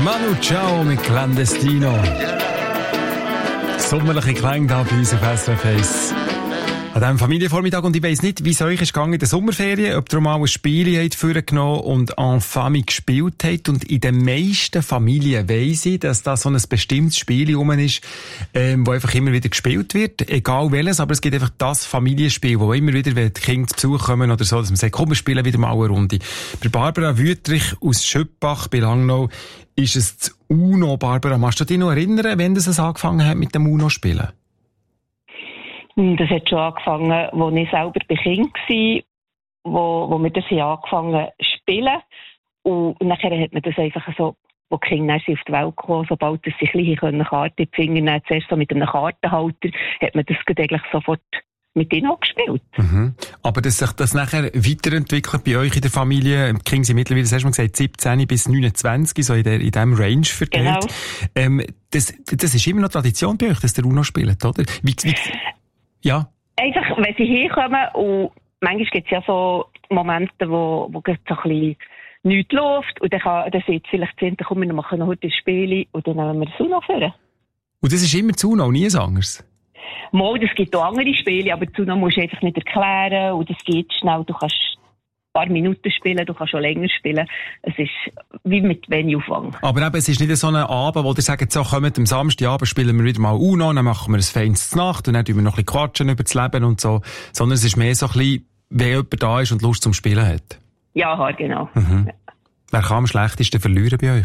Manu Chao mit Clandestino. Sommerliche Klänge da bei uns auf SRF 1. An diesem Familienvormittag, und ich weiss nicht, wie es euch ist gegangen in der Sommerferien, ob ihr mal ein Spiel habt vorgenommen und en famille gespielt habt. Und in den meisten Familien weiss ich, dass da so ein bestimmtes Spiel rum ist, wo einfach immer wieder gespielt wird, egal welches, aber es gibt einfach das Familienspiel, wo immer wieder, wenn die Kinder zu Besuch kommen oder so, dass man sagt, komm, wir spielen wieder mal eine Runde. Bei Barbara Wüttrich aus Schöppach bei Langnau ist es das UNO. Barbara, magst du dich noch erinnern, wenn das angefangen hat mit dem UNO-Spielen? Das hat schon angefangen, als ich selber bei Kind war, wo wir das angefangen zu spielen. Und nachher hat man das einfach so, wo die Kinder auf die Welt kamen, sobald sie kleine Karten in die Finger nehmen, zuerst so mit einem Kartenhalter, hat man das eigentlich sofort mit ihnen auch gespielt. Mhm. Aber dass sich das nachher weiterentwickelt bei euch in der Familie, die Kinder sind mittlerweile, das hast du mal gesagt, 17 bis 29, so in diesem Range verteilt. Genau. Das ist immer noch Tradition bei euch, dass der UNO spielt, oder? Ja. Einfach, wenn sie herkommen, und manchmal gibt es ja so Momente, wo so ein bisschen nichts läuft, und dann sagt vielleicht die Kinder, komm, wir machen noch heute ein Spiel, und dann nehmen wir das UNO vor. Und das ist immer das UNO, nie anderes? Mal, es gibt auch andere Spiele, aber das UNO musst du einfach nicht erklären, und es geht schnell, du kannst ein paar Minuten spielen, du kannst schon länger spielen. Es ist wie mit wenig Aufwand. Aber eben, es ist nicht so ein Abend, wo ihr sagt, so, kommt am Samstagabend spielen wir wieder mal UNO, dann machen wir ein feines Nacht und dann tun wir noch ein bisschen quatschen über das Leben und so. Sondern es ist mehr so ein bisschen, wenn jemand da ist und Lust zum Spielen hat. Ja, genau. Mhm. Ja. Wer kann am schlechtesten verlieren bei euch?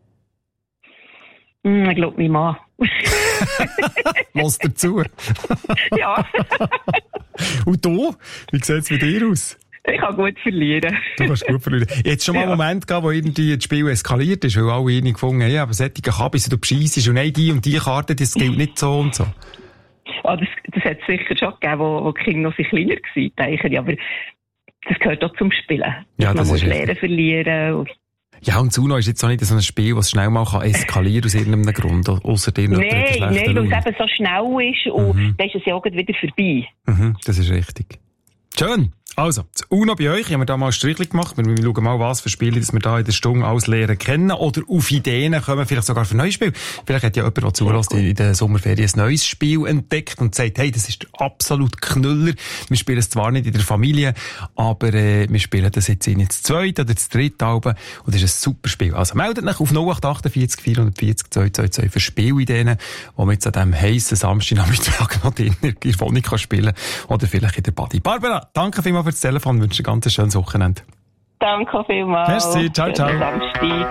Ich glaube, mein Mann. Lass dazu. Ja. Und du? Wie sieht es bei dir aus? Ich kann gut verlieren. Du kannst gut verlieren. Jetzt schon mal einen Moment gehabt, wo irgendwie das Spiel eskaliert ist, weil alle irgendwie gefunden haben, ja, aber solche Kabis, du bescheissest und nein, die und die Karte, das gilt nicht so und so. Ah, das hat es sicher schon gegeben, wo die Kinder noch viel kleiner waren, denke ich. Aber das gehört auch zum Spielen. Ja, das man ist muss lernen, verlieren. Ja, und UNO ist jetzt auch nicht so ein Spiel, das schnell mal eskalieren kann aus irgendeinem Grund, ausser dir noch Nein, weil es eben so schnell ist und dann ist es ja auch wieder vorbei. Mhm, das ist richtig. Schön. Also, das UNO bei euch, haben wir da mal ein Strichchen gemacht. Wir schauen mal, was für Spiele dass wir da in der Stunde alles lernen kennen. Oder auf Ideen kommen, vielleicht sogar für neues Spiel. Vielleicht hat ja jemand, der zulässt, in der Sommerferien ein neues Spiel entdeckt und sagt, hey, das ist der absolute Knüller. Wir spielen es zwar nicht in der Familie, aber wir spielen das jetzt in das zweite oder das dritte Album. Und das ist ein super Spiel. Also meldet euch auf 0848 440 222 für Spielideen, die man jetzt an diesem heissen Samstagnachmittag noch in der Wohnung spielen kann. Oder vielleicht in der Body. Barbara, danke vielmals für das Telefon, wünsche ein ganz schönes Wochenende. Danke vielmals. Merci, ciao, ciao.